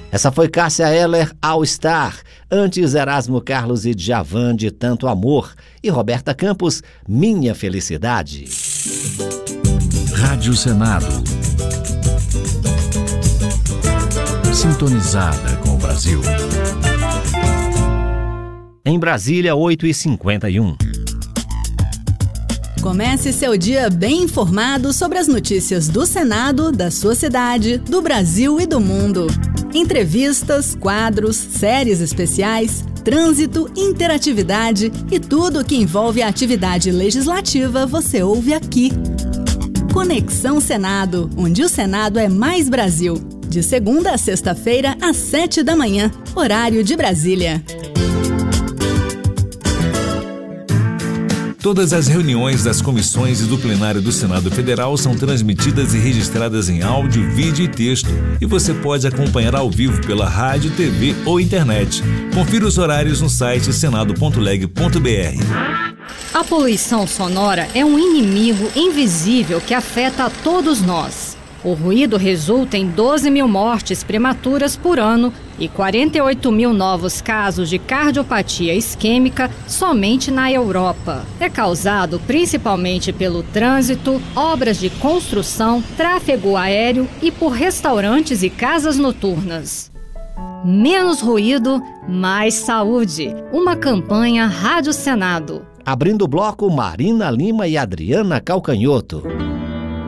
Essa foi Cássia Eller, All Star. Antes, Erasmo Carlos e Djavan, de Tanto Amor. E Roberta Campos, Minha Felicidade. Rádio Senado. Sintonizada com o Brasil. Em Brasília, 8h51. Comece seu dia bem informado sobre as notícias do Senado, da sua cidade, do Brasil e do mundo. Entrevistas, quadros, séries especiais, trânsito, interatividade e tudo o que envolve a atividade legislativa você ouve aqui. Conexão Senado, onde o Senado é mais Brasil. De segunda a sexta-feira, às 7 da manhã, horário de Brasília. Todas as reuniões das comissões e do plenário do Senado Federal são transmitidas e registradas em áudio, vídeo e texto, e você pode acompanhar ao vivo pela rádio, TV ou internet. Confira os horários no site senado.leg.br. A poluição sonora é um inimigo invisível que afeta a todos nós. O ruído resulta em 12 mil mortes prematuras por ano e 48 mil novos casos de cardiopatia isquêmica somente na Europa. É causado principalmente pelo trânsito, obras de construção, tráfego aéreo e por restaurantes e casas noturnas. Menos ruído, mais saúde. Uma campanha Rádio Senado. Abrindo o bloco, Marina Lima e Adriana Calcanhoto.